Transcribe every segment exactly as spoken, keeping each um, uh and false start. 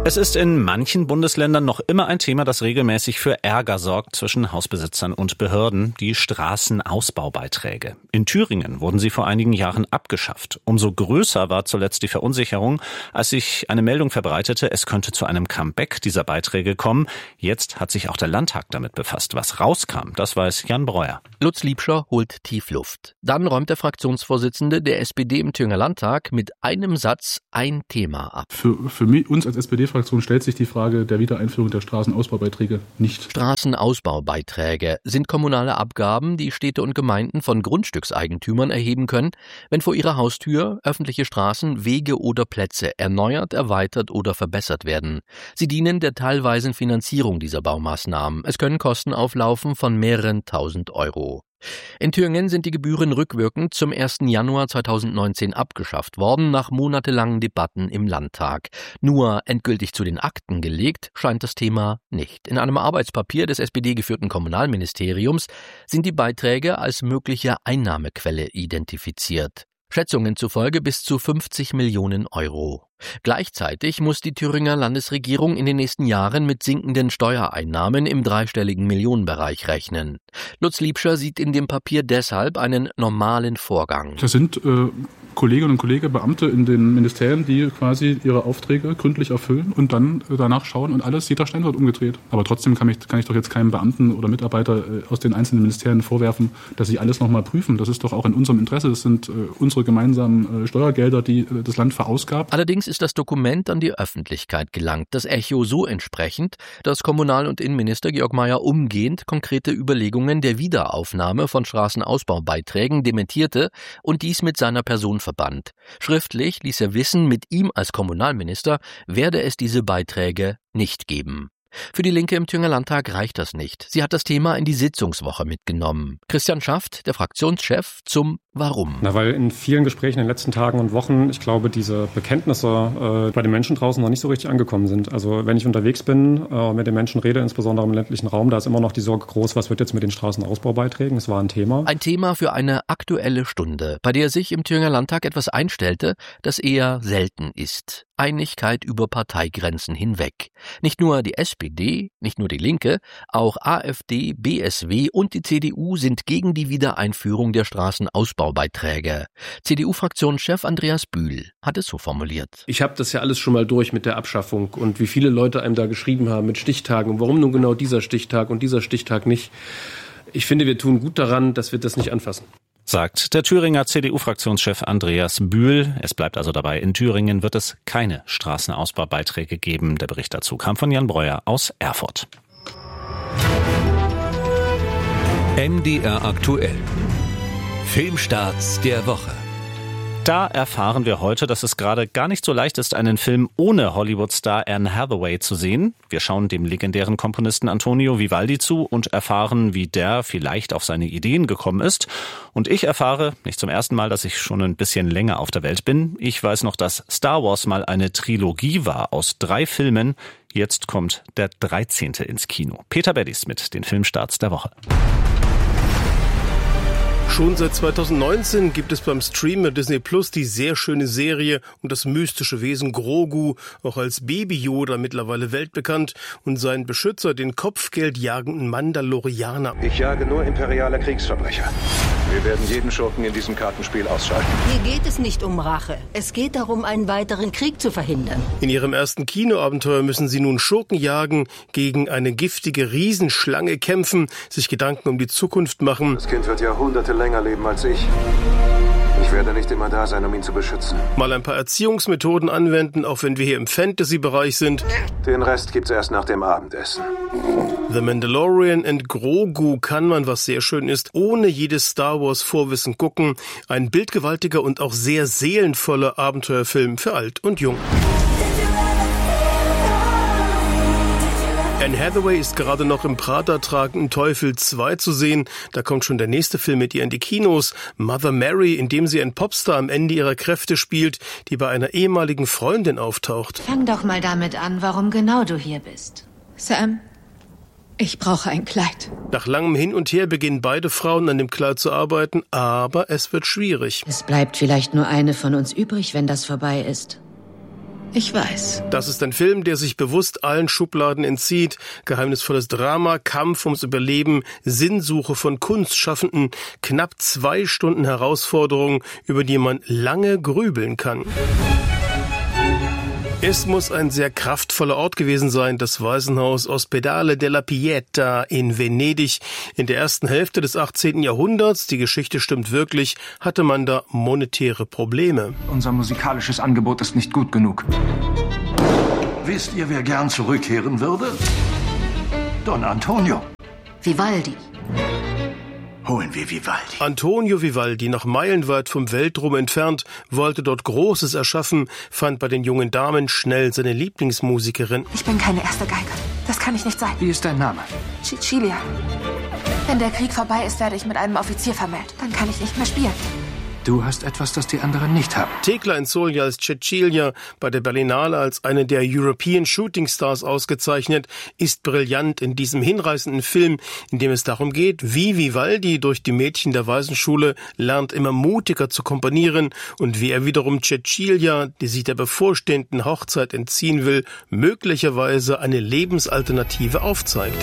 Es ist in manchen Bundesländern noch immer ein Thema, das regelmäßig für Ärger sorgt zwischen Hausbesitzern und Behörden, die Straßenausbaubeiträge. In Thüringen wurden sie vor einigen Jahren abgeschafft. Umso größer war zuletzt die Verunsicherung, als sich eine Meldung verbreitete, es könnte zu einem Comeback dieser Beiträge kommen. Jetzt hat sich auch der Landtag damit befasst. Was rauskam, das weiß Jan Breuer. Lutz Liebscher holt tief Luft. Dann räumt der Fraktionsvorsitzende der S P D im Thüringer Landtag mit einem Satz ein Thema ab. Für, für mich, uns als S P D-Fraktion stellt sich die Frage der Wiedereinführung der Straßenausbaubeiträge nicht. Straßenausbaubeiträge sind kommunale Abgaben, die Städte und Gemeinden von Grundstückseigentümern erheben können, wenn vor ihrer Haustür öffentliche Straßen, Wege oder Plätze erneuert, erweitert oder verbessert werden. Sie dienen der teilweisen Finanzierung dieser Baumaßnahmen. Es können Kosten auflaufen von mehreren tausend Euro. In Thüringen sind die Gebühren rückwirkend zum ersten Januar zweitausendneunzehn abgeschafft worden, nach monatelangen Debatten im Landtag. Nur endgültig zu den Akten gelegt scheint das Thema nicht. In einem Arbeitspapier des S P D-geführten Kommunalministeriums sind die Beiträge als mögliche Einnahmequelle identifiziert. Schätzungen zufolge bis zu fünfzig Millionen Euro. Gleichzeitig muss die Thüringer Landesregierung in den nächsten Jahren mit sinkenden Steuereinnahmen im dreistelligen Millionenbereich rechnen. Lutz Liebscher sieht in dem Papier deshalb einen normalen Vorgang. Das sind äh, Kolleginnen und Kollegen, Beamte in den Ministerien, die quasi ihre Aufträge gründlich erfüllen und dann äh, danach schauen und alles, jeder Stein wird umgedreht. Aber trotzdem kann ich, kann ich doch jetzt keinem Beamten oder Mitarbeiter äh, aus den einzelnen Ministerien vorwerfen, dass sie alles nochmal prüfen. Das ist doch auch in unserem Interesse. Das sind äh, unsere gemeinsamen äh, Steuergelder, die äh, das Land verausgabt. Allerdings ist das Dokument an die Öffentlichkeit gelangt. Das Echo so entsprechend, dass Kommunal- und Innenminister Georg Mayer umgehend konkrete Überlegungen der Wiederaufnahme von Straßenausbaubeiträgen dementierte und dies mit seiner Person verband. Schriftlich ließ er wissen, mit ihm als Kommunalminister werde es diese Beiträge nicht geben. Für die Linke im Thüringer Landtag reicht das nicht. Sie hat das Thema in die Sitzungswoche mitgenommen. Christian Schaft, der Fraktionschef, zum Warum. Na, weil in vielen Gesprächen in den letzten Tagen und Wochen, ich glaube, diese Bekenntnisse äh, bei den Menschen draußen noch nicht so richtig angekommen sind. Also wenn ich unterwegs bin, äh, mit den Menschen rede, insbesondere im ländlichen Raum, da ist immer noch die Sorge groß, was wird jetzt mit den Straßenausbaubeiträgen? Es war ein Thema. Ein Thema für eine aktuelle Stunde, bei der sich im Thüringer Landtag etwas einstellte, das eher selten ist. Einigkeit über Parteigrenzen hinweg. Nicht nur die S P D, nicht nur die Linke, auch A f D, B S W und die C D U sind gegen die Wiedereinführung der Straßenausbaubeiträge. C D U-Fraktionschef Andreas Bühl hat es so formuliert. Ich habe das ja alles schon mal durch mit der Abschaffung und wie viele Leute einem da geschrieben haben mit Stichtagen und warum nun genau dieser Stichtag und dieser Stichtag nicht. Ich finde, wir tun gut daran, dass wir das nicht anfassen. Sagt der Thüringer C D U-Fraktionschef Andreas Bühl. Es bleibt also dabei, in Thüringen wird es keine Straßenausbaubeiträge geben. Der Bericht dazu kam von Jan Breuer aus Erfurt. M D R aktuell. Filmstarts der Woche. Da erfahren wir heute, dass es gerade gar nicht so leicht ist, einen Film ohne Hollywood-Star Anne Hathaway zu sehen. Wir schauen dem legendären Komponisten Antonio Vivaldi zu und erfahren, wie der vielleicht auf seine Ideen gekommen ist. Und ich erfahre, nicht zum ersten Mal, dass ich schon ein bisschen länger auf der Welt bin. Ich weiß noch, dass Star Wars mal eine Trilogie war aus drei Filmen. Jetzt kommt der dreizehnte ins Kino. Peter Beddies mit den Filmstarts der Woche. Schon seit zweitausendneunzehn gibt es beim Streamer Disney Plus die sehr schöne Serie um das mystische Wesen Grogu, auch als Baby Yoda mittlerweile weltbekannt, und seinen Beschützer, den kopfgeldjagenden Mandalorianer. Ich jage nur imperiale Kriegsverbrecher. Wir werden jeden Schurken in diesem Kartenspiel ausschalten. Hier geht es nicht um Rache. Es geht darum, einen weiteren Krieg zu verhindern. In ihrem ersten Kinoabenteuer müssen sie nun Schurken jagen, gegen eine giftige Riesenschlange kämpfen, sich Gedanken um die Zukunft machen. Das Kind wird Jahrhunderte länger leben als ich. Ich werde nicht immer da sein, um ihn zu beschützen. Mal ein paar Erziehungsmethoden anwenden, auch wenn wir hier im Fantasy-Bereich sind. Den Rest gibt's erst nach dem Abendessen. The Mandalorian and Grogu kann man, was sehr schön ist, ohne jedes Star Wars Vorwissen gucken. Ein bildgewaltiger und auch sehr seelenvoller Abenteuerfilm für alt und jung. Anne Hathaway ist gerade noch im Prada tragenden Teufel zwei zu sehen. Da kommt schon der nächste Film mit ihr in die Kinos. Mother Mary, in dem sie ein Popstar am Ende ihrer Kräfte spielt, die bei einer ehemaligen Freundin auftaucht. Fang doch mal damit an, warum genau du hier bist. Sam, ich brauche ein Kleid. Nach langem Hin und Her beginnen beide Frauen an dem Kleid zu arbeiten, aber es wird schwierig. Es bleibt vielleicht nur eine von uns übrig, wenn das vorbei ist. Ich weiß. Das ist ein Film, der sich bewusst allen Schubladen entzieht. Geheimnisvolles Drama, Kampf ums Überleben, Sinnsuche von Kunstschaffenden, knapp zwei Stunden Herausforderung, über die man lange grübeln kann. Es muss ein sehr kraftvoller Ort gewesen sein, das Waisenhaus Ospedale della Pietà in Venedig. In der ersten Hälfte des achtzehnten Jahrhunderts, die Geschichte stimmt wirklich, hatte man da monetäre Probleme. Unser musikalisches Angebot ist nicht gut genug. Wisst ihr, wer gern zurückkehren würde? Don Antonio. Vivaldi. Holen wir Vivaldi. Antonio Vivaldi, noch meilenweit vom Weltruhm entfernt, wollte dort Großes erschaffen, fand bei den jungen Damen schnell seine Lieblingsmusikerin. Ich bin keine erste Geige. Das kann ich nicht sein. Wie ist dein Name? Cecilia. Wenn der Krieg vorbei ist, werde ich mit einem Offizier vermählt. Dann kann ich nicht mehr spielen. Du hast etwas, das die anderen nicht haben. Thekla Insoglia als Cecilia, bei der Berlinale als eine der European Shooting Stars ausgezeichnet, ist brillant in diesem hinreißenden Film, in dem es darum geht, wie Vivaldi durch die Mädchen der Waisenschule lernt, immer mutiger zu komponieren und wie er wiederum Cecilia, die sich der bevorstehenden Hochzeit entziehen will, möglicherweise eine Lebensalternative aufzeigt.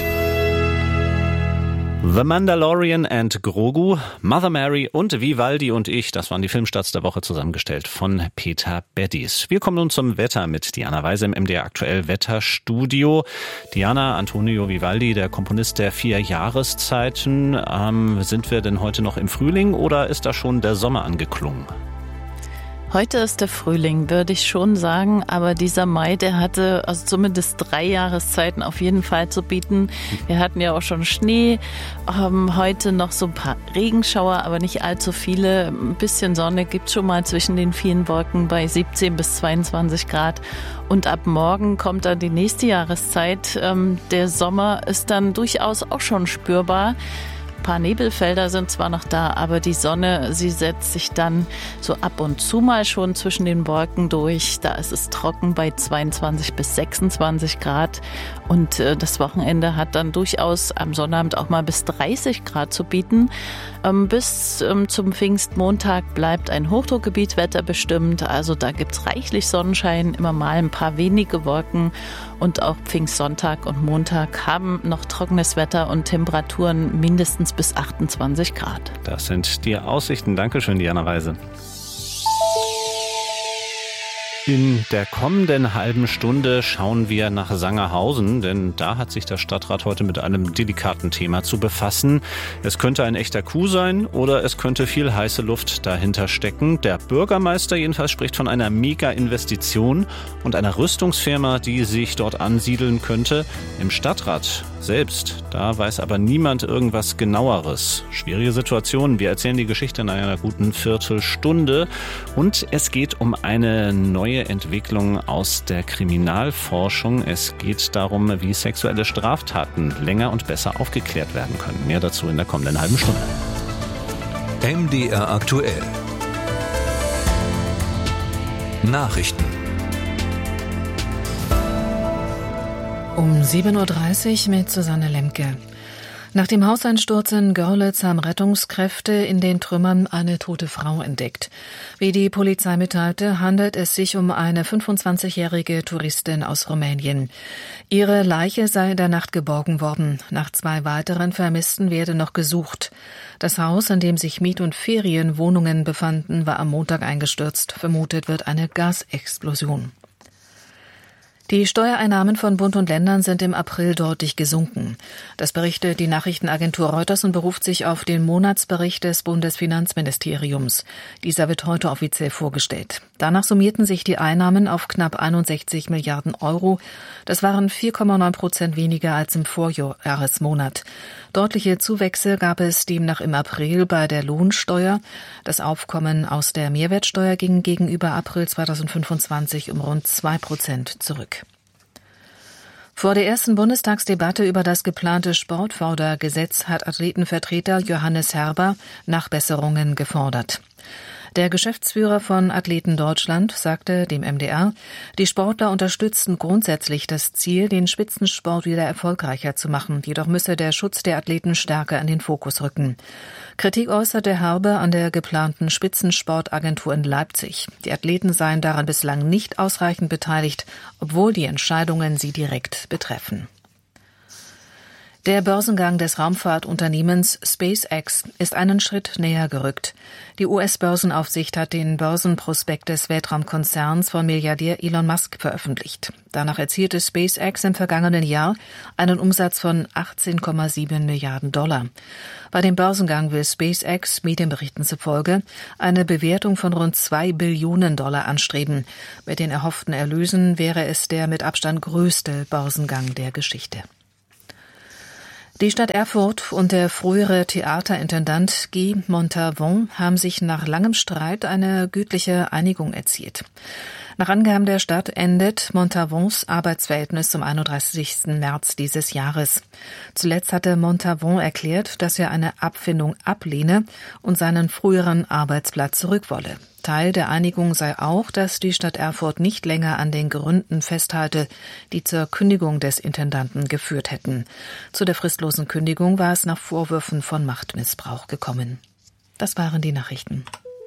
The Mandalorian and Grogu, Mother Mary und Vivaldi und ich, das waren die Filmstarts der Woche, zusammengestellt von Peter Beddies. Wir kommen nun zum Wetter mit Diana Weise im M D R Aktuell Wetterstudio. Diana, Antonio Vivaldi, der Komponist der vier Jahreszeiten. Ähm, sind wir denn heute noch im Frühling oder ist da schon der Sommer angeklungen? Heute ist der Frühling, würde ich schon sagen, aber dieser Mai, der hatte also zumindest drei Jahreszeiten auf jeden Fall zu bieten. Wir hatten ja auch schon Schnee, ähm, heute noch so ein paar Regenschauer, aber nicht allzu viele. Ein bisschen Sonne gibt es schon mal zwischen den vielen Wolken bei siebzehn bis zweiundzwanzig Grad. Und ab morgen kommt dann die nächste Jahreszeit. Ähm, der Sommer ist dann durchaus auch schon spürbar. Ein paar Nebelfelder sind zwar noch da, aber die Sonne, sie setzt sich dann so ab und zu mal schon zwischen den Wolken durch. Da ist es trocken bei zweiundzwanzig bis sechsundzwanzig Grad und äh, das Wochenende hat dann durchaus am Sonnabend auch mal bis dreißig Grad zu bieten. Ähm, bis ähm, zum Pfingstmontag bleibt ein Hochdruckgebiet wetterbestimmt, also da gibt's reichlich Sonnenschein, immer mal ein paar wenige Wolken und auch Pfingstsonntag und Montag haben noch trockenes Wetter und Temperaturen mindestens bis achtundzwanzig Grad. Das sind die Aussichten. Dankeschön, Diana Weise. In der kommenden halben Stunde schauen wir nach Sangerhausen, denn da hat sich der Stadtrat heute mit einem delikaten Thema zu befassen. Es könnte ein echter Coup sein oder es könnte viel heiße Luft dahinter stecken. Der Bürgermeister jedenfalls spricht von einer Mega-Investition und einer Rüstungsfirma, die sich dort ansiedeln könnte. Im Stadtrat selbst, da weiß aber niemand irgendwas Genaueres. Schwierige Situation. Wir erzählen die Geschichte in einer guten Viertelstunde und es geht um eine neue Entwicklung aus der Kriminalforschung. Es geht darum, wie sexuelle Straftaten länger und besser aufgeklärt werden können. Mehr dazu in der kommenden halben Stunde. M D R Aktuell. Nachrichten. Um sieben Uhr dreißig mit Susanne Lemke. Nach dem Hauseinsturz in Görlitz haben Rettungskräfte in den Trümmern eine tote Frau entdeckt. Wie die Polizei mitteilte, handelt es sich um eine fünfundzwanzigjährige Touristin aus Rumänien. Ihre Leiche sei in der Nacht geborgen worden. Nach zwei weiteren Vermissten werde noch gesucht. Das Haus, in dem sich Miet- und Ferienwohnungen befanden, war am Montag eingestürzt. Vermutet wird eine Gasexplosion. Die Steuereinnahmen von Bund und Ländern sind im April deutlich gesunken. Das berichtet die Nachrichtenagentur Reuters und beruft sich auf den Monatsbericht des Bundesfinanzministeriums. Dieser wird heute offiziell vorgestellt. Danach summierten sich die Einnahmen auf knapp einundsechzig Milliarden Euro. Das waren vier Komma neun Prozent weniger als im Vorjahresmonat. Deutliche Zuwächse gab es demnach im April bei der Lohnsteuer. Das Aufkommen aus der Mehrwertsteuer ging gegenüber April zweitausendfünfundzwanzig um rund zwei Prozent zurück. Vor der ersten Bundestagsdebatte über das geplante Sportfördergesetz hat Athletenvertreter Johannes Herber Nachbesserungen gefordert. Der Geschäftsführer von Athleten Deutschland sagte dem M D R, die Sportler unterstützten grundsätzlich das Ziel, den Spitzensport wieder erfolgreicher zu machen. Jedoch müsse der Schutz der Athleten stärker in den Fokus rücken. Kritik äußerte Herbe an der geplanten Spitzensportagentur in Leipzig. Die Athleten seien daran bislang nicht ausreichend beteiligt, obwohl die Entscheidungen sie direkt betreffen. Der Börsengang des Raumfahrtunternehmens SpaceX ist einen Schritt näher gerückt. Die U S-Börsenaufsicht hat den Börsenprospekt des Weltraumkonzerns von Milliardär Elon Musk veröffentlicht. Danach erzielte SpaceX im vergangenen Jahr einen Umsatz von achtzehn Komma sieben Milliarden Dollar. Bei dem Börsengang will SpaceX, Medienberichten zufolge, eine Bewertung von rund zwei Billionen Dollar anstreben. Mit den erhofften Erlösen wäre es der mit Abstand größte Börsengang der Geschichte. Die Stadt Erfurt und der frühere Theaterintendant Guy Montavon haben sich nach langem Streit eine gütliche Einigung erzielt. Nach Angaben der Stadt endet Montavons Arbeitsverhältnis zum einunddreißigsten März dieses Jahres. Zuletzt hatte Montavon erklärt, dass er eine Abfindung ablehne und seinen früheren Arbeitsplatz zurückwolle. Teil der Einigung sei auch, dass die Stadt Erfurt nicht länger an den Gründen festhalte, die zur Kündigung des Intendanten geführt hätten. Zu der fristlosen Kündigung war es nach Vorwürfen von Machtmissbrauch gekommen. Das waren die Nachrichten.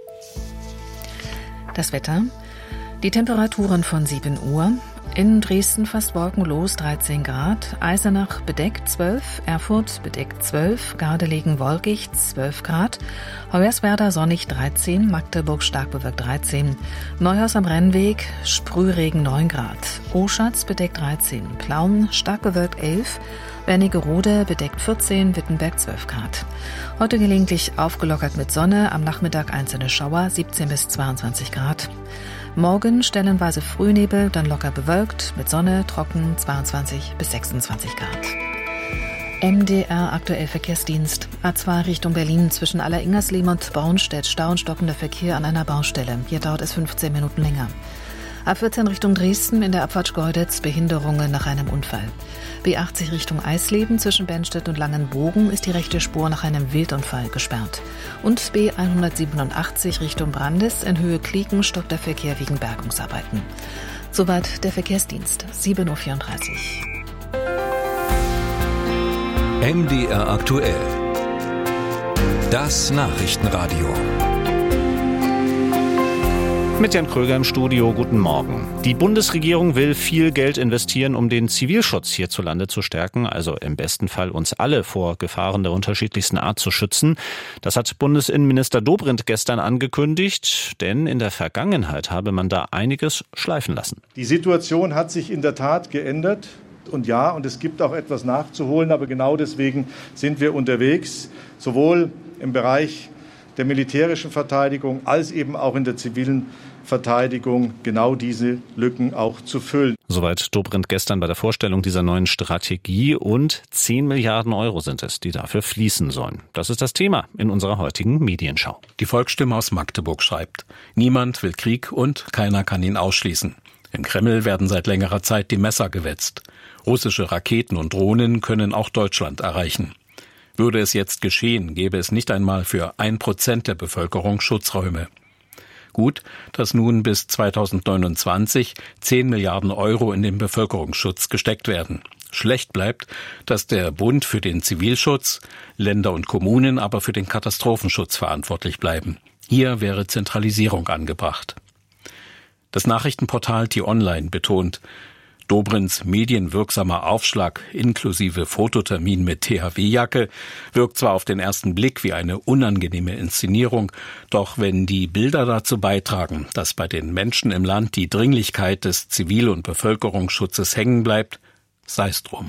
Das Wetter. Die Temperaturen von sieben Uhr. In Dresden fast wolkenlos dreizehn Grad, Eisenach bedeckt zwölf, Erfurt bedeckt zwölf, Gardelegen wolkig zwölf Grad, Hoyerswerda sonnig dreizehn, Magdeburg stark bewölkt dreizehn, Neuhaus am Rennweg Sprühregen neun Grad, Oschatz bedeckt dreizehn, Plauen stark bewölkt elf, Wernigerode bedeckt vierzehn, Wittenberg zwölf Grad. Heute gelegentlich aufgelockert mit Sonne, am Nachmittag einzelne Schauer siebzehn bis zweiundzwanzig Grad. Morgen stellenweise Frühnebel, dann locker bewölkt, mit Sonne, trocken, zweiundzwanzig bis sechsundzwanzig Grad. M D R aktuell Verkehrsdienst. A zwei Richtung Berlin zwischen Alleringers-Lehm und Braunstedt. Stau und stockender Verkehr an einer Baustelle. Hier dauert es fünfzehn Minuten länger. A vierzehn Richtung Dresden in der Abfahrt Schkeuditz Behinderungen nach einem Unfall. B achtzig Richtung Eisleben zwischen Bennstedt und Langenbogen ist die rechte Spur nach einem Wildunfall gesperrt. Und B hundertsiebenundachtzig Richtung Brandis in Höhe Klieken stockt der Verkehr wegen Bergungsarbeiten. Soweit der Verkehrsdienst, sieben Uhr vierunddreißig. M D R aktuell. Das Nachrichtenradio. Mit Jan Kröger im Studio, guten Morgen. Die Bundesregierung will viel Geld investieren, um den Zivilschutz hierzulande zu stärken, also im besten Fall uns alle vor Gefahren der unterschiedlichsten Art zu schützen. Das hat Bundesinnenminister Dobrindt gestern angekündigt, denn in der Vergangenheit habe man da einiges schleifen lassen. Die Situation hat sich in der Tat geändert. Und ja, und es gibt auch etwas nachzuholen, aber genau deswegen sind wir unterwegs, sowohl im Bereich der militärischen Verteidigung als eben auch in der zivilen Verteidigung genau diese Lücken auch zu füllen. Soweit Dobrindt gestern bei der Vorstellung dieser neuen Strategie, und zehn Milliarden Euro sind es, die dafür fließen sollen. Das ist das Thema in unserer heutigen Medienschau. Die Volksstimme aus Magdeburg schreibt: Niemand will Krieg und keiner kann ihn ausschließen. Im Kreml werden seit längerer Zeit die Messer gewetzt. Russische Raketen und Drohnen können auch Deutschland erreichen. Würde es jetzt geschehen, gäbe es nicht einmal für ein Prozent der Bevölkerung Schutzräume. Gut, dass nun bis zweitausendneunundzwanzig zehn Milliarden Euro in den Bevölkerungsschutz gesteckt werden. Schlecht bleibt, dass der Bund für den Zivilschutz, Länder und Kommunen aber für den Katastrophenschutz verantwortlich bleiben. Hier wäre Zentralisierung angebracht. Das Nachrichtenportal T-Online betont, Dobrindts medienwirksamer Aufschlag inklusive Fototermin mit T H W-Jacke wirkt zwar auf den ersten Blick wie eine unangenehme Inszenierung, doch wenn die Bilder dazu beitragen, dass bei den Menschen im Land die Dringlichkeit des Zivil- und Bevölkerungsschutzes hängen bleibt, sei's drum.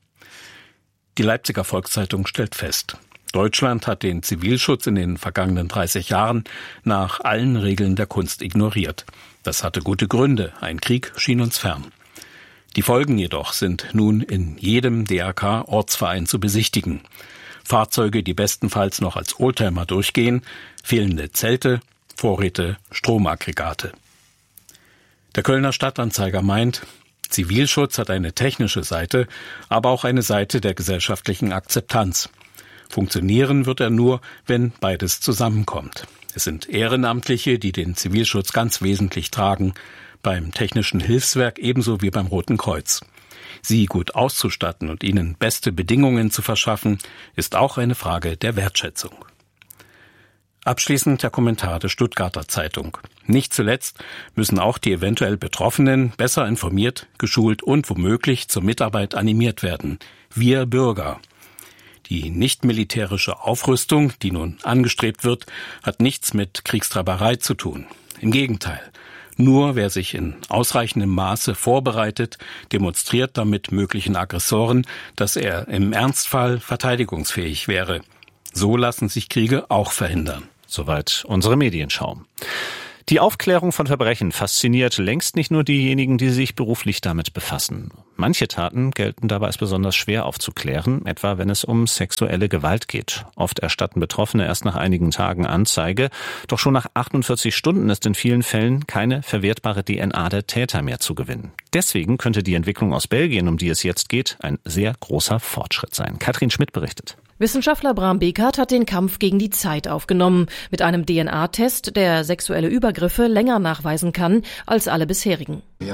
Die Leipziger Volkszeitung stellt fest: Deutschland hat den Zivilschutz in den vergangenen dreißig Jahren nach allen Regeln der Kunst ignoriert. Das hatte gute Gründe, ein Krieg schien uns fern. Die Folgen jedoch sind nun in jedem D R K-Ortsverein zu besichtigen. Fahrzeuge, die bestenfalls noch als Oldtimer durchgehen, fehlende Zelte, Vorräte, Stromaggregate. Der Kölner Stadtanzeiger meint, Zivilschutz hat eine technische Seite, aber auch eine Seite der gesellschaftlichen Akzeptanz. Funktionieren wird er nur, wenn beides zusammenkommt. Es sind Ehrenamtliche, die den Zivilschutz ganz wesentlich tragen, beim Technischen Hilfswerk ebenso wie beim Roten Kreuz. Sie gut auszustatten und ihnen beste Bedingungen zu verschaffen, ist auch eine Frage der Wertschätzung. Abschließend der Kommentar der Stuttgarter Zeitung. Nicht zuletzt müssen auch die eventuell Betroffenen besser informiert, geschult und womöglich zur Mitarbeit animiert werden. Wir Bürger. Die nicht-militärische Aufrüstung, die nun angestrebt wird, hat nichts mit Kriegstreiberei zu tun. Im Gegenteil. Nur wer sich in ausreichendem Maße vorbereitet, demonstriert damit möglichen Aggressoren, dass er im Ernstfall verteidigungsfähig wäre. So lassen sich Kriege auch verhindern. Soweit unsere Medienschau. Die Aufklärung von Verbrechen fasziniert längst nicht nur diejenigen, die sich beruflich damit befassen. Manche Taten gelten dabei als besonders schwer aufzuklären, etwa wenn es um sexuelle Gewalt geht. Oft erstatten Betroffene erst nach einigen Tagen Anzeige, doch schon nach achtundvierzig Stunden ist in vielen Fällen keine verwertbare D N A der Täter mehr zu gewinnen. Deswegen könnte die Entwicklung aus Belgien, um die es jetzt geht, ein sehr großer Fortschritt sein. Katrin Schmidt berichtet. Wissenschaftler Bram Bekert hat den Kampf gegen die Zeit aufgenommen, mit einem D N A-Test, der sexuelle Übergriffe länger nachweisen kann als alle bisherigen. Ich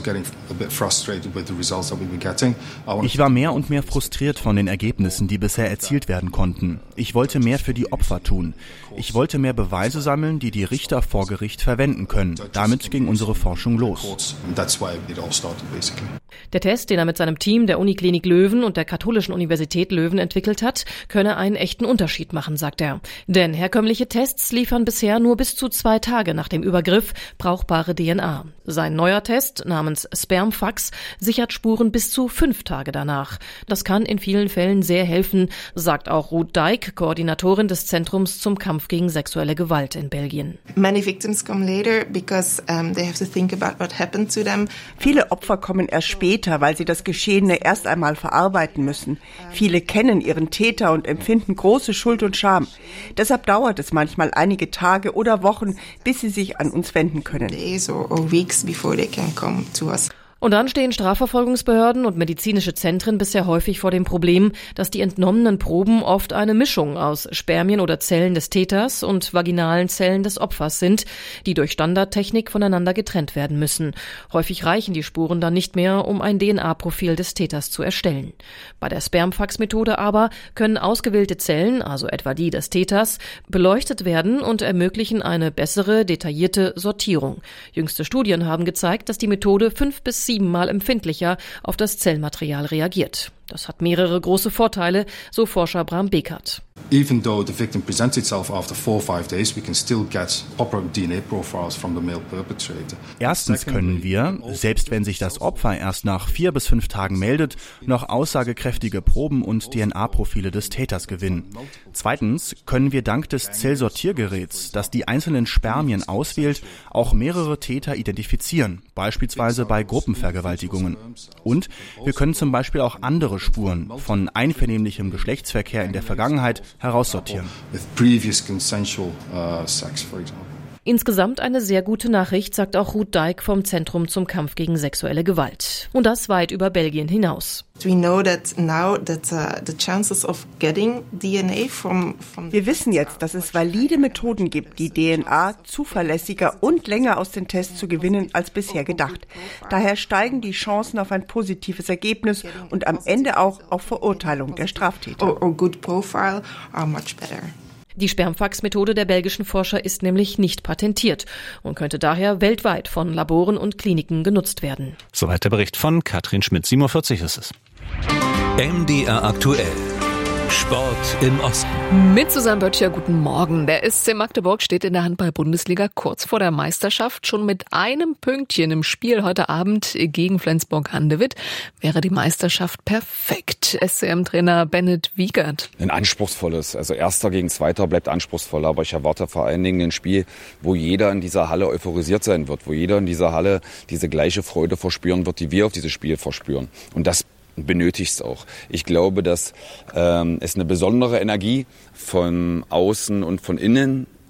war mehr und mehr frustriert von den Ergebnissen, die bisher erzielt werden konnten. Ich wollte mehr für die Opfer tun. Ich wollte mehr Beweise sammeln, die die Richter vor Gericht verwenden können. Damit ging unsere Forschung los. Der Test, den er mit seinem Team der Uniklinik Leuven und der Katholischen Universität Leuven entwickelt hat, könne einen echten Unterschied machen, sagt er. Denn herkömmliche Tests liefern bisher nur bis zu zwei Tage nach dem Übergriff brauchbare D N A. Sein neuer Test namens Spermfax sichert Spuren bis zu fünf Tage danach. Das kann in vielen Fällen sehr helfen, sagt auch Ruth Dijk, Koordinatorin des Zentrums zum Kampf gegen sexuelle Gewalt in Belgien. Viele Opfer kommen erst später, weil sie das Geschehene erst einmal verarbeiten müssen. Viele kennen ihren Täter und empfinden große Schuld und Scham. Deshalb dauert es manchmal einige Tage oder Wochen, bis sie sich an uns wenden können. Und dann stehen Strafverfolgungsbehörden und medizinische Zentren bisher häufig vor dem Problem, dass die entnommenen Proben oft eine Mischung aus Spermien oder Zellen des Täters und vaginalen Zellen des Opfers sind, die durch Standardtechnik voneinander getrennt werden müssen. Häufig reichen die Spuren dann nicht mehr, um ein D N A-Profil des Täters zu erstellen. Bei der Spermfax-Methode aber können ausgewählte Zellen, also etwa die des Täters, beleuchtet werden und ermöglichen eine bessere, detaillierte Sortierung. Jüngste Studien haben gezeigt, dass die Methode fünf bis siebenmal empfindlicher auf das Zellmaterial reagiert. Das hat mehrere große Vorteile, so Forscher Bram Bekert. Even though the victim presents itself after four or five days, we can still get proper D N A profiles from the male perpetrator. Erstens können wir, selbst wenn sich das Opfer erst nach vier bis fünf Tagen meldet, noch aussagekräftige Proben und D N A-Profile des Täters gewinnen. Zweitens können wir dank des Zellsortiergeräts, das die einzelnen Spermien auswählt, auch mehrere Täter identifizieren, beispielsweise bei Gruppenvergewaltigungen. Und wir können zum Beispiel auch andere Spuren von einvernehmlichem Geschlechtsverkehr in der Vergangenheit heraussortieren. Insgesamt eine sehr gute Nachricht, sagt auch Ruth Dijk vom Zentrum zum Kampf gegen sexuelle Gewalt. Und das weit über Belgien hinaus. Wir wissen jetzt, dass es valide Methoden gibt, die D N A zuverlässiger und länger aus den Tests zu gewinnen als bisher gedacht. Daher steigen die Chancen auf ein positives Ergebnis und am Ende auch auf Verurteilung der Straftäter. Or, or good profile are much better. Die Spermfax-Methode der belgischen Forscher ist nämlich nicht patentiert und könnte daher weltweit von Laboren und Kliniken genutzt werden. Soweit der Bericht von Katrin Schmidt. sieben Uhr vierzig ist es. M D R aktuell. Sport im Osten. Mit Susanne Böttcher, guten Morgen. Der S C Magdeburg steht in der Handball-Bundesliga kurz vor der Meisterschaft. Schon mit einem Pünktchen im Spiel heute Abend gegen Flensburg-Handewitt wäre die Meisterschaft perfekt. S C M-Trainer Bennett Wiegert. Ein anspruchsvolles, also Erster gegen Zweiter bleibt anspruchsvoller, aber ich erwarte vor allen Dingen ein Spiel, wo jeder in dieser Halle euphorisiert sein wird, wo jeder in dieser Halle diese gleiche Freude verspüren wird, die wir auf dieses Spiel verspüren. Und das benötigst auch. Ich glaube, dass ähm, es eine besondere Energie von außen und von innen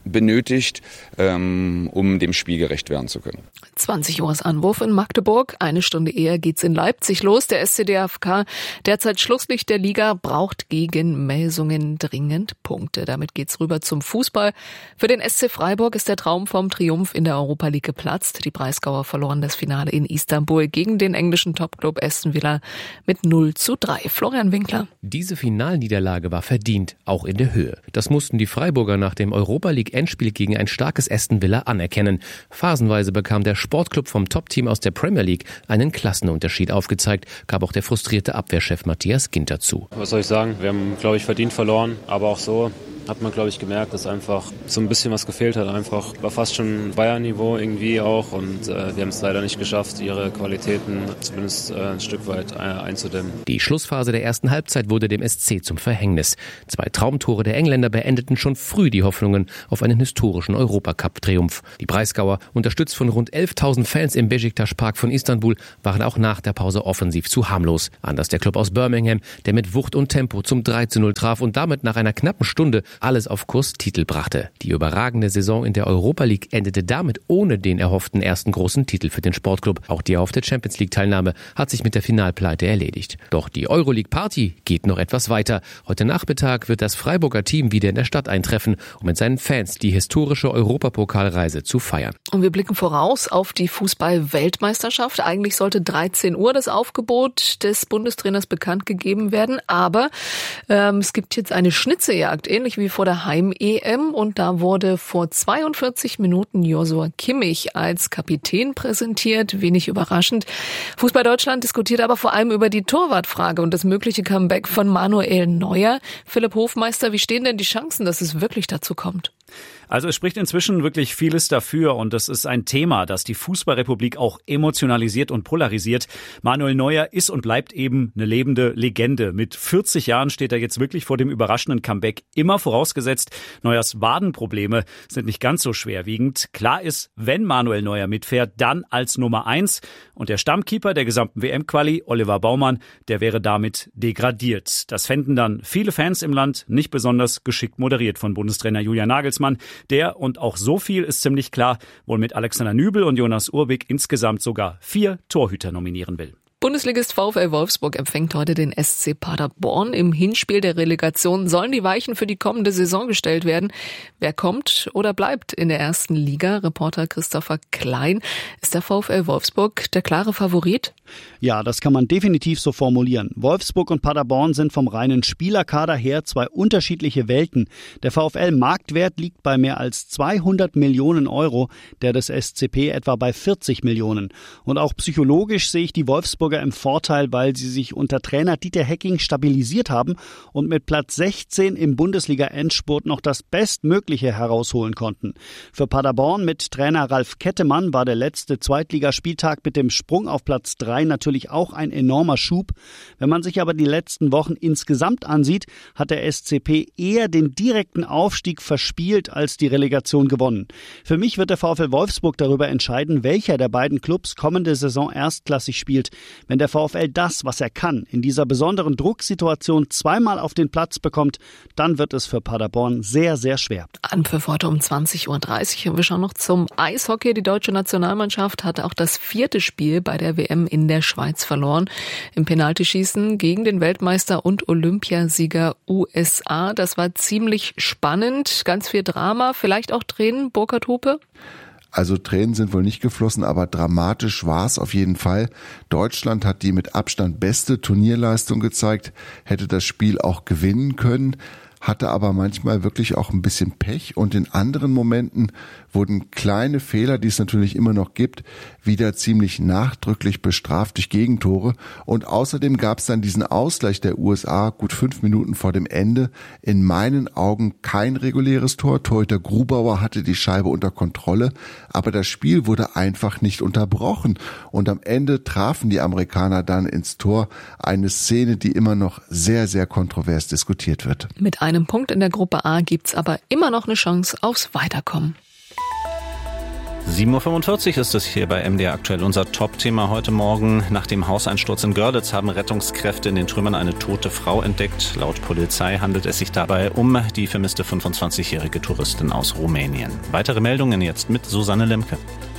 benötigt, ähm, um dem Spiel gerecht werden zu können. zwanzig Uhr ist Anwurf in Magdeburg. Eine Stunde eher geht's in Leipzig los. Der S C D F K, derzeit Schlusslicht der Liga, braucht gegen Melsungen dringend Punkte. Damit geht's rüber zum Fußball. Für den S C Freiburg ist der Traum vom Triumph in der Europa League geplatzt. Die Breisgauer verloren das Finale in Istanbul gegen den englischen Topclub Aston Villa mit null zu drei. Florian Winkler. Diese Finalniederlage war verdient, auch in der Höhe. Das mussten die Freiburger nach dem Europa League Endspiel gegen ein starkes Aston Villa anerkennen. Phasenweise bekam der Sportclub vom Top-Team aus der Premier League einen Klassenunterschied aufgezeigt, gab auch der frustrierte Abwehrchef Matthias Ginter zu. Was soll ich sagen? Wir haben, glaube ich, verdient verloren, aber auch so hat man, glaube ich, gemerkt, dass einfach so ein bisschen was gefehlt hat. Einfach war fast schon Bayern-Niveau irgendwie auch und äh, wir haben es leider nicht geschafft, ihre Qualitäten zumindest äh, ein Stück weit äh, einzudämmen. Die Schlussphase der ersten Halbzeit wurde dem S C zum Verhängnis. Zwei Traumtore der Engländer beendeten schon früh die Hoffnungen auf einen historischen Europacup-Triumph. Die Breisgauer, unterstützt von rund elftausend Fans im Beşiktaş-Park von Istanbul, waren auch nach der Pause offensiv zu harmlos. Anders der Club aus Birmingham, der mit Wucht und Tempo zum drei zu null traf und damit nach einer knappen Stunde alles auf Kurs Titel brachte. Die überragende Saison in der Europa League endete damit ohne den erhofften ersten großen Titel für den Sportclub. Auch die erhoffte Champions League-Teilnahme hat sich mit der Finalpleite erledigt. Doch die Euroleague-Party geht noch etwas weiter. Heute Nachmittag wird das Freiburger Team wieder in der Stadt eintreffen, um mit seinen Fans die historische Europapokalreise zu feiern. Und wir blicken voraus auf die Fußball-Weltmeisterschaft. Eigentlich sollte dreizehn Uhr das Aufgebot des Bundestrainers bekannt gegeben werden, aber ähm, es gibt jetzt eine Schnitzejagd, ähnlich wie vor der Heim-E M, und da wurde vor zweiundvierzig Minuten Joshua Kimmich als Kapitän präsentiert. Wenig überraschend. Fußball Deutschland diskutiert aber vor allem über die Torwartfrage und das mögliche Comeback von Manuel Neuer. Philipp Hofmeister, wie stehen denn die Chancen, dass es wirklich dazu kommt? Also es spricht inzwischen wirklich vieles dafür und das ist ein Thema, das die Fußballrepublik auch emotionalisiert und polarisiert. Manuel Neuer ist und bleibt eben eine lebende Legende. Mit vierzig Jahren steht er jetzt wirklich vor dem überraschenden Comeback. Immer vorausgesetzt, Neuers Wadenprobleme sind nicht ganz so schwerwiegend. Klar ist, wenn Manuel Neuer mitfährt, dann als Nummer eins. Und der Stammkeeper der gesamten W M-Quali, Oliver Baumann, der wäre damit degradiert. Das fänden dann viele Fans im Land nicht besonders geschickt moderiert von Bundestrainer Julian Nagelsmann. Der, und auch so viel ist ziemlich klar, wohl mit Alexander Nübel und Jonas Urbig insgesamt sogar vier Torhüter nominieren will. Bundesligist VfL Wolfsburg empfängt heute den S C Paderborn. Im Hinspiel der Relegation sollen die Weichen für die kommende Saison gestellt werden. Wer kommt oder bleibt in der ersten Liga? Reporter Christopher Klein. Ist der VfL Wolfsburg der klare Favorit? Ja, das kann man definitiv so formulieren. Wolfsburg und Paderborn sind vom reinen Spielerkader her zwei unterschiedliche Welten. Der VfL-Marktwert liegt bei mehr als zweihundert Millionen Euro, der des S C P etwa bei vierzig Millionen. Und auch psychologisch sehe ich die Wolfsburger im Vorteil, weil sie sich unter Trainer Dieter Hecking stabilisiert haben und mit Platz sechzehn im Bundesliga-Endspurt noch das Bestmögliche herausholen konnten. Für Paderborn mit Trainer Ralf Kettemann war der letzte Zweitligaspieltag mit dem Sprung auf Platz drei natürlich auch ein enormer Schub. Wenn man sich aber die letzten Wochen insgesamt ansieht, hat der S C P eher den direkten Aufstieg verspielt als die Relegation gewonnen. Für mich wird der VfL Wolfsburg darüber entscheiden, welcher der beiden Clubs kommende Saison erstklassig spielt. Wenn der VfL das, was er kann, in dieser besonderen Drucksituation zweimal auf den Platz bekommt, dann wird es für Paderborn sehr, sehr schwer. Anpfiff heute um zwanzig Uhr dreißig. Und wir schauen noch zum Eishockey. Die deutsche Nationalmannschaft hat auch das vierte Spiel bei der W M in der Schweiz verloren. Im Penaltyschießen gegen den Weltmeister und Olympiasieger U S A. Das war ziemlich spannend. Ganz viel Drama, vielleicht auch Tränen. Burkhard Hupe? Also Tränen sind wohl nicht geflossen, aber dramatisch war es auf jeden Fall. Deutschland hat die mit Abstand beste Turnierleistung gezeigt, hätte das Spiel auch gewinnen können, hatte aber manchmal wirklich auch ein bisschen Pech und in anderen Momenten wurden kleine Fehler, die es natürlich immer noch gibt, wieder ziemlich nachdrücklich bestraft durch Gegentore. Und außerdem gab es dann diesen Ausgleich der U S A gut fünf Minuten vor dem Ende. In meinen Augen kein reguläres Tor. Torhüter Grubauer hatte die Scheibe unter Kontrolle, aber das Spiel wurde einfach nicht unterbrochen. Und am Ende trafen die Amerikaner dann ins Tor. Eine Szene, die immer noch sehr, sehr kontrovers diskutiert wird. Mit einem Punkt in der Gruppe A gibt's aber immer noch eine Chance aufs Weiterkommen. sieben Uhr fünfundvierzig ist es hier bei M D R aktuell. Unser Top-Thema heute Morgen. Nach dem Hauseinsturz in Görlitz haben Rettungskräfte in den Trümmern eine tote Frau entdeckt. Laut Polizei handelt es sich dabei um die vermisste fünfundzwanzigjährige Touristin aus Rumänien. Weitere Meldungen jetzt mit Susanne Lemke.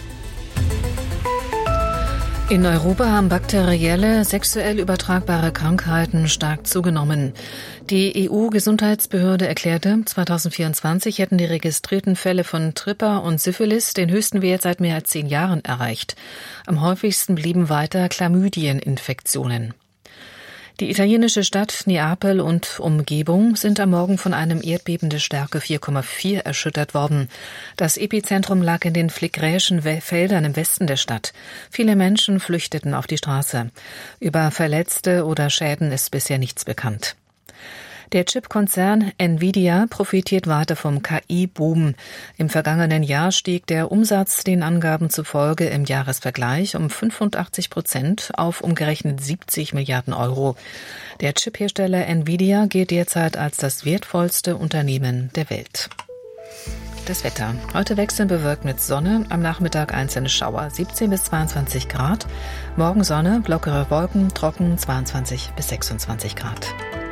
In Europa haben bakterielle, sexuell übertragbare Krankheiten stark zugenommen. Die E U-Gesundheitsbehörde erklärte, zweitausendvierundzwanzig hätten die registrierten Fälle von Tripper und Syphilis den höchsten Wert seit mehr als zehn Jahren erreicht. Am häufigsten blieben weiter Chlamydieninfektionen. Die italienische Stadt Neapel und Umgebung sind am Morgen von einem Erdbeben der Stärke vier Komma vier erschüttert worden. Das Epizentrum lag in den Fligräischen Feldern im Westen der Stadt. Viele Menschen flüchteten auf die Straße. Über Verletzte oder Schäden ist bisher nichts bekannt. Der Chipkonzern Nvidia profitiert weiter vom K I-Boom. Im vergangenen Jahr stieg der Umsatz den Angaben zufolge im Jahresvergleich um fünfundachtzig Prozent auf umgerechnet siebzig Milliarden Euro. Der Chiphersteller Nvidia gilt derzeit als das wertvollste Unternehmen der Welt. Das Wetter. Heute wechselnd bewölkt mit Sonne, am Nachmittag einzelne Schauer, siebzehn bis zweiundzwanzig Grad. Morgen Sonne, lockere Wolken, trocken, zweiundzwanzig bis sechsundzwanzig Grad.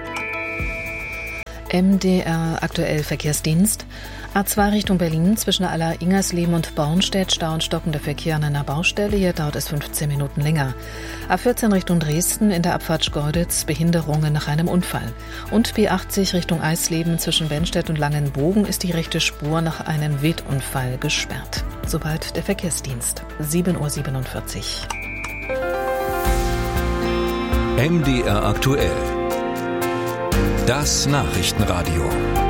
M D R aktuell Verkehrsdienst. A zwei Richtung Berlin zwischen Aller-Ingersleben und Bornstedt Stau und stockender Verkehr an einer Baustelle. Hier dauert es fünfzehn Minuten länger. A vierzehn Richtung Dresden in der Abfahrt Schkeuditz Behinderungen nach einem Unfall. Und B achtzig Richtung Eisleben zwischen Benstedt und Langenbogen ist die rechte Spur nach einem Wildunfall gesperrt. Soweit der Verkehrsdienst. sieben Uhr siebenundvierzig. M D R aktuell. Das Nachrichtenradio.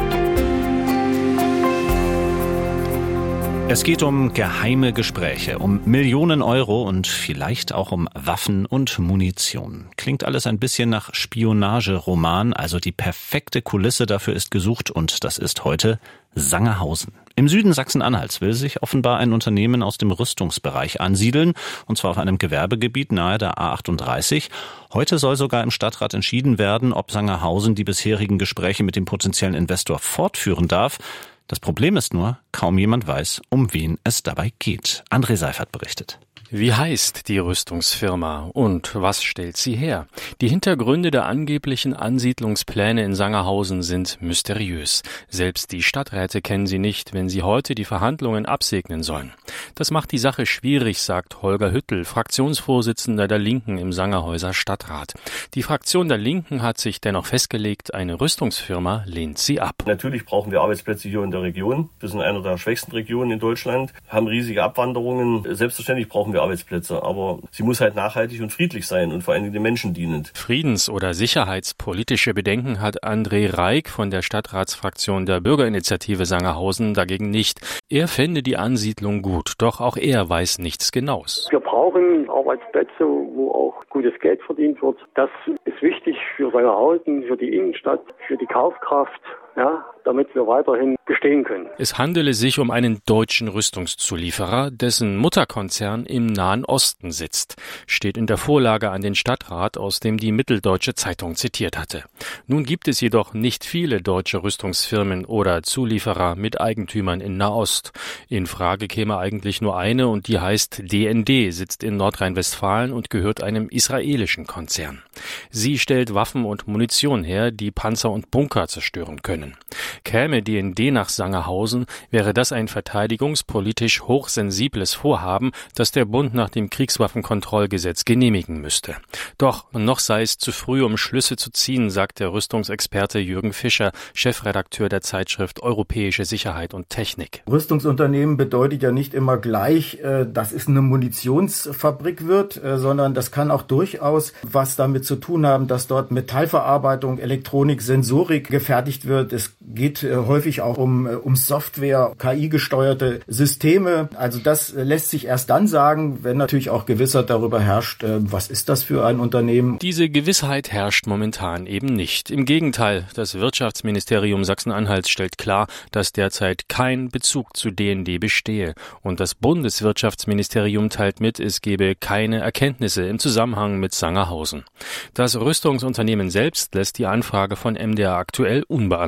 Es geht um geheime Gespräche, um Millionen Euro und vielleicht auch um Waffen und Munition. Klingt alles ein bisschen nach Spionageroman, also die perfekte Kulisse dafür ist gesucht und das ist heute Sangerhausen. Im Süden Sachsen-Anhalts will sich offenbar ein Unternehmen aus dem Rüstungsbereich ansiedeln, und zwar auf einem Gewerbegebiet nahe der A achtunddreißig. Heute soll sogar im Stadtrat entschieden werden, ob Sangerhausen die bisherigen Gespräche mit dem potenziellen Investor fortführen darf. Das Problem ist nur, kaum jemand weiß, um wen es dabei geht. André Seifert berichtet. Wie heißt die Rüstungsfirma und was stellt sie her? Die Hintergründe der angeblichen Ansiedlungspläne in Sangerhausen sind mysteriös. Selbst die Stadträte kennen sie nicht, wenn sie heute die Verhandlungen absegnen sollen. Das macht die Sache schwierig, sagt Holger Hüttel, Fraktionsvorsitzender der Linken im Sangerhäuser Stadtrat. Die Fraktion der Linken hat sich dennoch festgelegt, eine Rüstungsfirma lehnt sie ab. Natürlich brauchen wir Arbeitsplätze hier in der Region. Wir sind einer der schwächsten Regionen in Deutschland, haben riesige Abwanderungen. Selbstverständlich brauchen wir Arbeitsplätze, aber sie muss halt nachhaltig und friedlich sein und vor allen Dingen den Menschen dienend. Friedens- oder sicherheitspolitische Bedenken hat André Reik von der Stadtratsfraktion der Bürgerinitiative Sangerhausen dagegen nicht. Er fände die Ansiedlung gut, doch auch er weiß nichts Genaues. Wir brauchen Arbeitsplätze, wo auch gutes Geld verdient wird. Das ist wichtig für Sangerhausen, für die Innenstadt, für die Kaufkraft, ja, damit wir weiterhin bestehen können. Es handele sich um einen deutschen Rüstungszulieferer, dessen Mutterkonzern im Nahen Osten sitzt, steht in der Vorlage an den Stadtrat, aus dem die Mitteldeutsche Zeitung zitiert hatte. Nun gibt es jedoch nicht viele deutsche Rüstungsfirmen oder Zulieferer mit Eigentümern in Nahost. In Frage käme eigentlich nur eine und die heißt D N D, sitzt in Nordrhein-Westfalen und gehört einem israelischen Konzern. Sie stellt Waffen und Munition her, die Panzer und Bunker zerstören können. Käme D N D nach Sangerhausen, wäre das ein verteidigungspolitisch hochsensibles Vorhaben, das der Bund nach dem Kriegswaffenkontrollgesetz genehmigen müsste. Doch noch sei es zu früh, um Schlüsse zu ziehen, sagt der Rüstungsexperte Jürgen Fischer, Chefredakteur der Zeitschrift Europäische Sicherheit und Technik. Rüstungsunternehmen bedeutet ja nicht immer gleich, dass es eine Munitionsfabrik wird, sondern das kann auch durchaus was damit zu tun haben, dass dort Metallverarbeitung, Elektronik, Sensorik gefertigt wird. Es geht äh, häufig auch um, äh, um Software, K I-gesteuerte Systeme. Also das äh, lässt sich erst dann sagen, wenn natürlich auch Gewissheit darüber herrscht, äh, was ist das für ein Unternehmen. Diese Gewissheit herrscht momentan eben nicht. Im Gegenteil, das Wirtschaftsministerium Sachsen-Anhalts stellt klar, dass derzeit kein Bezug zu D N D bestehe. Und das Bundeswirtschaftsministerium teilt mit, es gebe keine Erkenntnisse im Zusammenhang mit Sangerhausen. Das Rüstungsunternehmen selbst lässt die Anfrage von M D R aktuell unbeantwortet.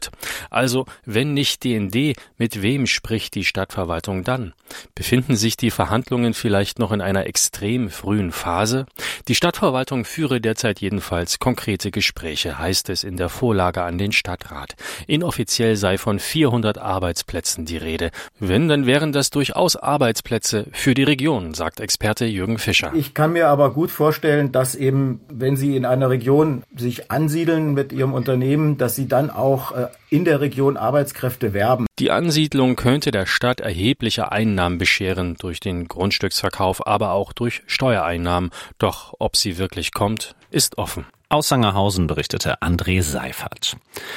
wird. Also, wenn nicht D N D, mit wem spricht die Stadtverwaltung dann? Befinden sich die Verhandlungen vielleicht noch in einer extrem frühen Phase? Die Stadtverwaltung führe derzeit jedenfalls konkrete Gespräche, heißt es in der Vorlage an den Stadtrat. Inoffiziell sei von vierhundert Arbeitsplätzen die Rede. Wenn, dann wären das durchaus Arbeitsplätze für die Region, sagt Experte Jürgen Fischer. Ich kann mir aber gut vorstellen, dass eben, wenn Sie in einer Region sich ansiedeln mit Ihrem Unternehmen, dass Sie dann auch äh, in der Region Arbeitskräfte werben. Die Ansiedlung könnte der Stadt erhebliche Einnahmen bescheren, durch den Grundstücksverkauf, aber auch durch Steuereinnahmen. Doch ob sie wirklich kommt, ist offen. Aus Sangerhausen berichtete André Seifert.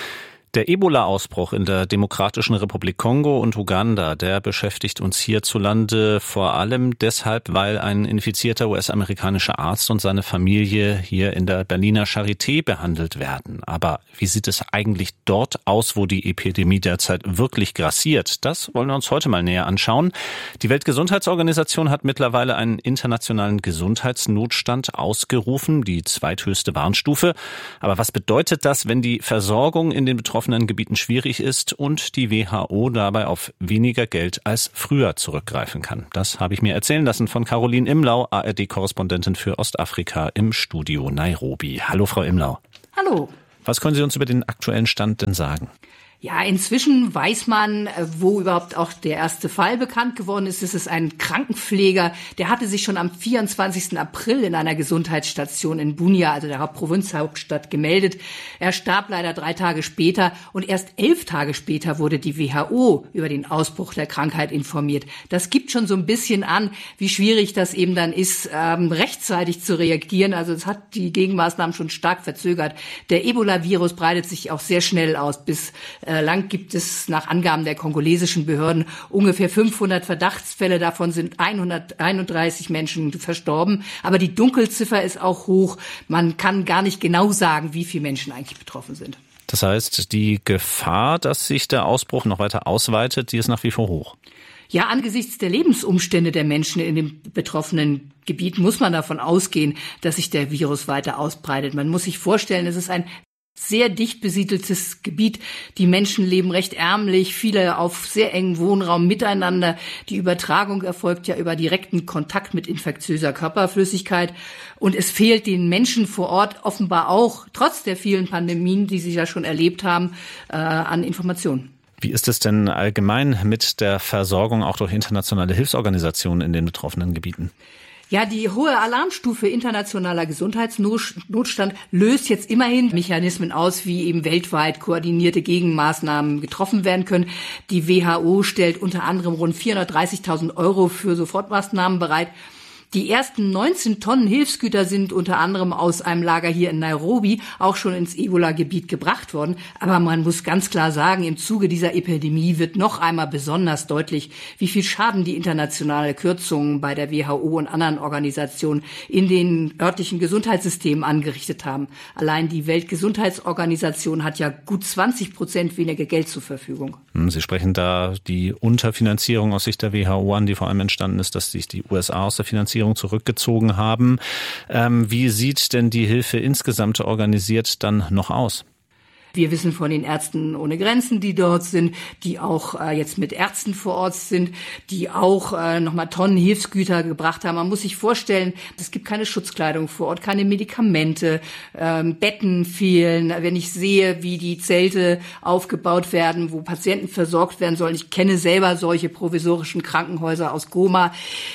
Der Ebola-Ausbruch in der Demokratischen Republik Kongo und Uganda, der beschäftigt uns hierzulande vor allem deshalb, weil ein infizierter U S-amerikanischer Arzt und seine Familie hier in der Berliner Charité behandelt werden. Aber wie sieht es eigentlich dort aus, wo die Epidemie derzeit wirklich grassiert? Das wollen wir uns heute mal näher anschauen. Die Weltgesundheitsorganisation hat mittlerweile einen internationalen Gesundheitsnotstand ausgerufen, die zweithöchste Warnstufe. Aber was bedeutet das, wenn die Versorgung in den betroffenen Gebieten schwierig ist und die W H O dabei auf weniger Geld als früher zurückgreifen kann? Das habe ich mir erzählen lassen von Caroline Imlau, A R D-Korrespondentin für Ostafrika im Studio Nairobi. Hallo, Frau Imlau. Hallo. Was können Sie uns über den aktuellen Stand denn sagen? Ja, inzwischen weiß man, wo überhaupt auch der erste Fall bekannt geworden ist. Es ist ein Krankenpfleger, der hatte sich schon am vierundzwanzigsten April in einer Gesundheitsstation in Bunia, also der Hauptprovinzhauptstadt, gemeldet. Er starb leider drei Tage später und erst elf Tage später wurde die W H O über den Ausbruch der Krankheit informiert. Das gibt schon so ein bisschen an, wie schwierig das eben dann ist, ähm, rechtzeitig zu reagieren. Also es hat die Gegenmaßnahmen schon stark verzögert. Der Ebola-Virus breitet sich auch sehr schnell aus. Bis Lang gibt es nach Angaben der kongolesischen Behörden ungefähr fünfhundert Verdachtsfälle. Davon sind hunderteinunddreißig Menschen verstorben. Aber die Dunkelziffer ist auch hoch. Man kann gar nicht genau sagen, wie viele Menschen eigentlich betroffen sind. Das heißt, die Gefahr, dass sich der Ausbruch noch weiter ausweitet, die ist nach wie vor hoch. Ja, angesichts der Lebensumstände der Menschen in dem betroffenen Gebiet muss man davon ausgehen, dass sich der Virus weiter ausbreitet. Man muss sich vorstellen, es ist ein sehr dicht besiedeltes Gebiet. Die Menschen leben recht ärmlich, viele auf sehr engem Wohnraum miteinander. Die Übertragung erfolgt ja über direkten Kontakt mit infektiöser Körperflüssigkeit. Und es fehlt den Menschen vor Ort offenbar auch, trotz der vielen Pandemien, die sie ja schon erlebt haben, äh, an Informationen. Wie ist es denn allgemein mit der Versorgung auch durch internationale Hilfsorganisationen in den betroffenen Gebieten? Ja, die hohe Alarmstufe internationaler Gesundheitsnotstand löst jetzt immerhin Mechanismen aus, wie eben weltweit koordinierte Gegenmaßnahmen getroffen werden können. Die W H O stellt unter anderem rund vierhundertdreißigtausend Euro für Sofortmaßnahmen bereit. Die ersten neunzehn Tonnen Hilfsgüter sind unter anderem aus einem Lager hier in Nairobi auch schon ins Ebola-Gebiet gebracht worden. Aber man muss ganz klar sagen, im Zuge dieser Epidemie wird noch einmal besonders deutlich, wie viel Schaden die internationale Kürzungen bei der W H O und anderen Organisationen in den örtlichen Gesundheitssystemen angerichtet haben. Allein die Weltgesundheitsorganisation hat ja gut zwanzig Prozent weniger Geld zur Verfügung. Sie sprechen da die Unterfinanzierung aus Sicht der W H O an, die vor allem entstanden ist, dass sich die U S A aus der Finanzierung zurückgezogen haben. Ähm, wie sieht denn die Hilfe insgesamt organisiert dann noch aus? Wir wissen von den Ärzten ohne Grenzen, die dort sind, die auch äh, jetzt mit Ärzten vor Ort sind, die auch äh, nochmal Tonnen Hilfsgüter gebracht haben. Man muss sich vorstellen, es gibt keine Schutzkleidung vor Ort, keine Medikamente, ähm, Betten fehlen. Wenn ich sehe, wie die Zelte aufgebaut werden, wo Patienten versorgt werden sollen, ich kenne selber solche provisorischen Krankenhäuser aus Goma.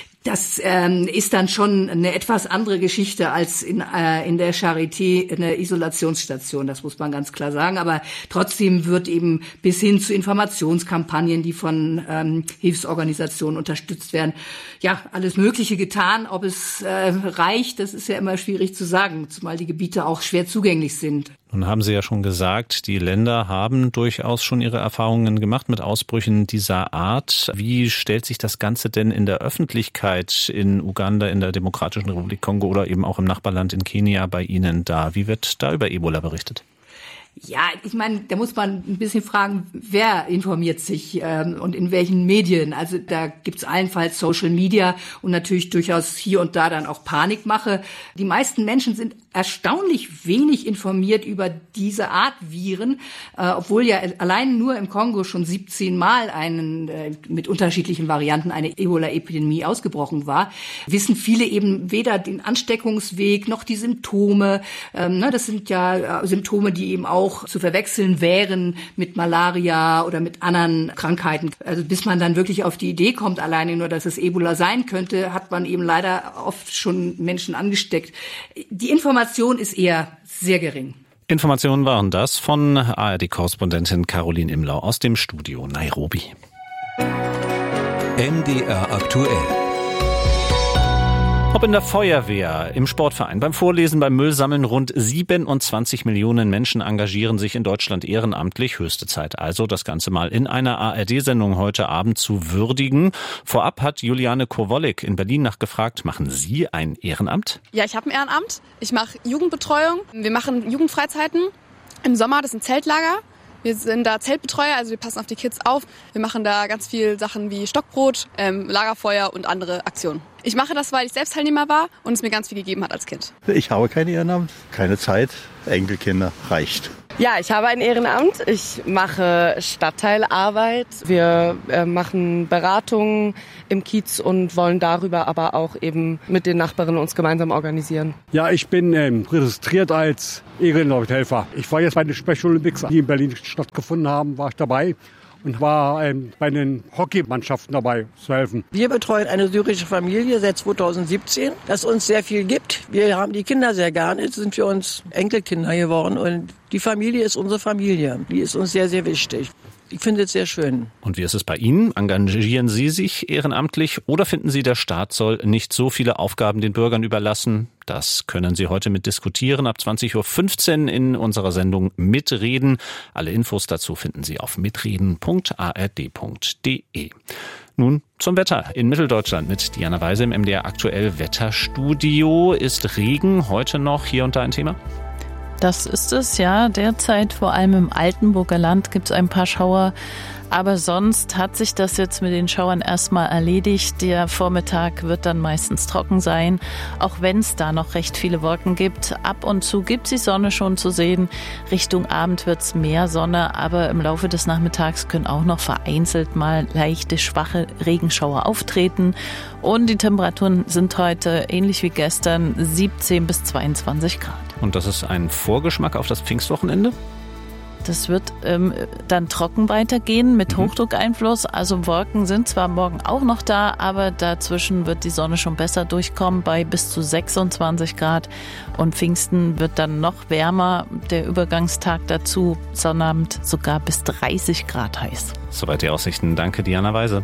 Das ähm, ist dann schon eine etwas andere Geschichte als in, äh, in der Charité eine Isolationsstation, das muss man ganz klar sagen. Aber trotzdem wird eben bis hin zu Informationskampagnen, die von ähm, Hilfsorganisationen unterstützt werden, ja, alles Mögliche getan. Ob es äh, reicht, das ist ja immer schwierig zu sagen, zumal die Gebiete auch schwer zugänglich sind. Nun haben Sie ja schon gesagt, die Länder haben durchaus schon ihre Erfahrungen gemacht mit Ausbrüchen dieser Art. Wie stellt sich das Ganze denn in der Öffentlichkeit in Uganda, in der Demokratischen Republik Kongo oder eben auch im Nachbarland in Kenia bei Ihnen dar? Wie wird da über Ebola berichtet? Ja, ich meine, da muss man ein bisschen fragen, wer informiert sich ähm, und in welchen Medien. Also da gibt's allenfalls Social Media und natürlich durchaus hier und da dann auch Panikmache. Die meisten Menschen sind erstaunlich wenig informiert über diese Art Viren, äh, obwohl ja allein nur im Kongo schon siebzehn Mal einen, äh, mit unterschiedlichen Varianten eine Ebola-Epidemie ausgebrochen war, wissen viele eben weder den Ansteckungsweg noch die Symptome. Ähm, ne, das sind ja äh, Symptome, die eben auch zu verwechseln wären mit Malaria oder mit anderen Krankheiten. Also bis man dann wirklich auf die Idee kommt, alleine nur, dass es Ebola sein könnte, hat man eben leider oft schon Menschen angesteckt. Die Information ist eher sehr gering. Informationen waren das von A R D-Korrespondentin Caroline Imlau aus dem Studio Nairobi. M D R aktuell. Ob in der Feuerwehr, im Sportverein, beim Vorlesen, beim Müllsammeln, rund siebenundzwanzig Millionen Menschen engagieren sich in Deutschland ehrenamtlich. Höchste Zeit also, das Ganze mal in einer A R D-Sendung heute Abend zu würdigen. Vorab hat Juliane Kowolik in Berlin nachgefragt, machen Sie ein Ehrenamt? Ja, ich habe ein Ehrenamt. Ich mache Jugendbetreuung. Wir machen Jugendfreizeiten im Sommer, das sind Zeltlager. Wir sind da Zeltbetreuer, also wir passen auf die Kids auf. Wir machen da ganz viel Sachen wie Stockbrot, ähm, Lagerfeuer und andere Aktionen. Ich mache das, weil ich selbst Teilnehmer war und es mir ganz viel gegeben hat als Kind. Ich habe kein Ehrenamt, keine Zeit, Enkelkinder, reicht. Ja, ich habe ein Ehrenamt. Ich mache Stadtteilarbeit. Wir äh, machen Beratungen im Kiez und wollen darüber aber auch eben mit den Nachbarinnen uns gemeinsam organisieren. Ja, ich bin ähm, registriert als Ehrenamthelfer. Ich war jetzt bei den Special Olympics, die in Berlin stattgefunden haben, war ich dabei. Und war ähm, bei den Hockeymannschaften dabei zu helfen. Wir betreuen eine syrische Familie seit zweitausendsiebzehn, das uns sehr viel gibt. Wir haben die Kinder sehr gerne, jetzt sind für uns Enkelkinder geworden und die Familie ist unsere Familie. Die ist uns sehr, sehr wichtig. Ich finde es sehr schön. Und wie ist es bei Ihnen? Engagieren Sie sich ehrenamtlich oder finden Sie, der Staat soll nicht so viele Aufgaben den Bürgern überlassen? Das können Sie heute mit diskutieren. Ab zwanzig Uhr fünfzehn in unserer Sendung Mitreden. Alle Infos dazu finden Sie auf mitreden punkt a r d punkt d e. Nun zum Wetter in Mitteldeutschland mit Diana Weise im M D R aktuell Wetterstudio. Ist Regen heute noch hier und da ein Thema? Das ist es, ja. Derzeit vor allem im Altenburger Land gibt es ein paar Schauer. Aber sonst hat sich das jetzt mit den Schauern erstmal erledigt. Der Vormittag wird dann meistens trocken sein, auch wenn es da noch recht viele Wolken gibt. Ab und zu gibt es die Sonne schon zu sehen. Richtung Abend wird es mehr Sonne, aber im Laufe des Nachmittags können auch noch vereinzelt mal leichte, schwache Regenschauer auftreten. Und die Temperaturen sind heute, ähnlich wie gestern, siebzehn bis zweiundzwanzig Grad. Und das ist ein Vorgeschmack auf das Pfingstwochenende? Das wird ähm, dann trocken weitergehen mit mhm. Hochdruckeinfluss. Also Wolken sind zwar morgen auch noch da, aber dazwischen wird die Sonne schon besser durchkommen bei bis zu sechsundzwanzig Grad. Und Pfingsten wird dann noch wärmer. Der Übergangstag dazu, Sonnabend sogar bis dreißig Grad heiß. Soweit die Aussichten. Danke, Diana Weise.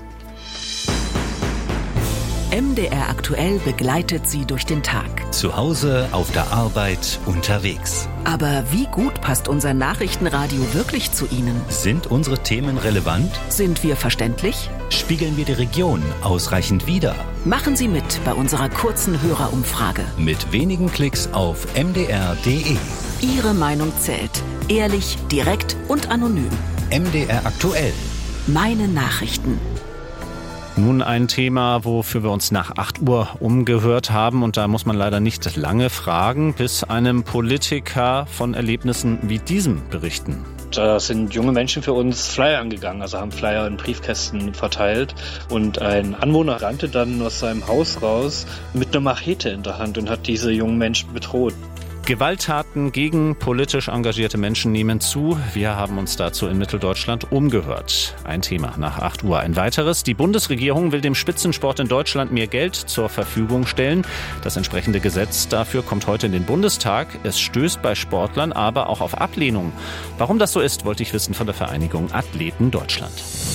M D R aktuell begleitet Sie durch den Tag. Zu Hause, auf der Arbeit, unterwegs. Aber wie gut passt unser Nachrichtenradio wirklich zu Ihnen? Sind unsere Themen relevant? Sind wir verständlich? Spiegeln wir die Region ausreichend wider? Machen Sie mit bei unserer kurzen Hörerumfrage. Mit wenigen Klicks auf m d r punkt d e. Ihre Meinung zählt. Ehrlich, direkt und anonym. M D R aktuell. Meine Nachrichten. Nun ein Thema, wofür wir uns nach acht Uhr umgehört haben. Und da muss man leider nicht lange fragen, bis einem Politiker von Erlebnissen wie diesem berichten. Da sind junge Menschen für uns Flyer angegangen, also haben Flyer in Briefkästen verteilt. Und ein Anwohner rannte dann aus seinem Haus raus mit einer Machete in der Hand und hat diese jungen Menschen bedroht. Gewalttaten gegen politisch engagierte Menschen nehmen zu. Wir haben uns dazu in Mitteldeutschland umgehört. Ein Thema nach acht Uhr. Ein weiteres. Die Bundesregierung will dem Spitzensport in Deutschland mehr Geld zur Verfügung stellen. Das entsprechende Gesetz dafür kommt heute in den Bundestag. Es stößt bei Sportlern aber auch auf Ablehnung. Warum das so ist, wollte ich wissen von der Vereinigung Athleten Deutschland.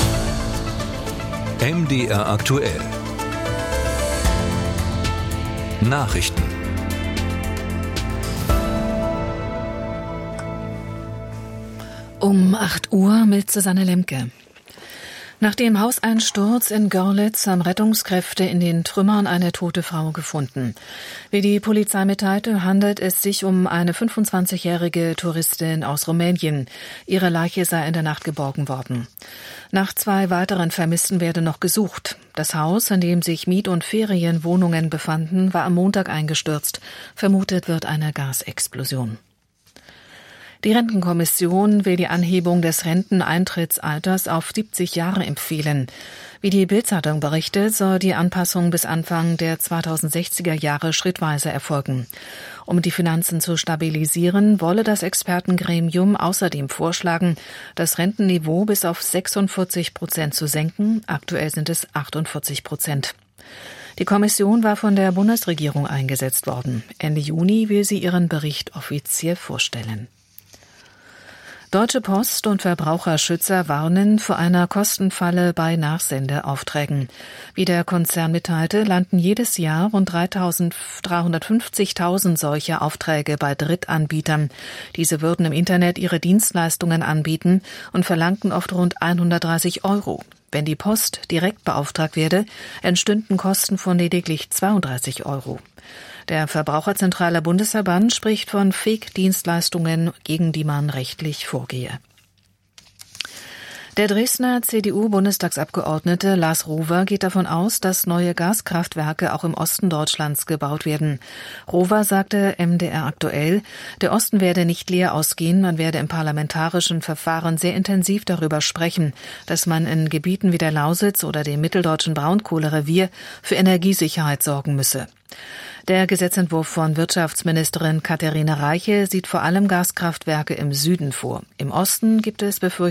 M D R aktuell. Nachrichten. Um acht Uhr mit Susanne Lemke. Nach dem Hauseinsturz in Görlitz haben Rettungskräfte in den Trümmern eine tote Frau gefunden. Wie die Polizei mitteilte, handelt es sich um eine fünfundzwanzigjährige Touristin aus Rumänien. Ihre Leiche sei in der Nacht geborgen worden. Nach zwei weiteren Vermissten werde noch gesucht. Das Haus, in dem sich Miet- und Ferienwohnungen befanden, war am Montag eingestürzt. Vermutet wird eine Gasexplosion. Die Rentenkommission will die Anhebung des Renteneintrittsalters auf siebzig Jahre empfehlen. Wie die Bild-Zeitung berichtet, soll die Anpassung bis Anfang der zweitausendsechziger Jahre schrittweise erfolgen. Um die Finanzen zu stabilisieren, wolle das Expertengremium außerdem vorschlagen, das Rentenniveau bis auf sechsundvierzig Prozent zu senken. Aktuell sind es achtundvierzig Prozent. Die Kommission war von der Bundesregierung eingesetzt worden. Ende Juni will sie ihren Bericht offiziell vorstellen. Deutsche Post und Verbraucherschützer warnen vor einer Kostenfalle bei Nachsendeaufträgen. Wie der Konzern mitteilte, landen jedes Jahr rund dreihundertfünfzigtausend solcher Aufträge bei Drittanbietern. Diese würden im Internet ihre Dienstleistungen anbieten und verlangten oft rund hundertdreißig Euro. Wenn die Post direkt beauftragt werde, entstünden Kosten von lediglich zweiunddreißig Euro. Der Verbraucherzentrale Bundesverband spricht von Fake-Dienstleistungen, gegen die man rechtlich vorgehe. Der Dresdner C D U-Bundestagsabgeordnete Lars Rover geht davon aus, dass neue Gaskraftwerke auch im Osten Deutschlands gebaut werden. Rover sagte M D R aktuell, der Osten werde nicht leer ausgehen, man werde im parlamentarischen Verfahren sehr intensiv darüber sprechen, dass man in Gebieten wie der Lausitz oder dem mitteldeutschen Braunkohlerevier für Energiesicherheit sorgen müsse. Der Gesetzentwurf von Wirtschaftsministerin Katharina Reiche sieht vor allem Gaskraftwerke im Süden vor. Im Osten gibt es Befürchtungen,